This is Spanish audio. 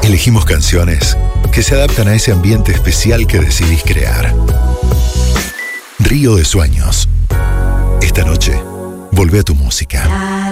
Elegimos canciones que se adaptan a ese ambiente especial que decidís crear. Río de Sueños. Esta noche, volvé a tu música.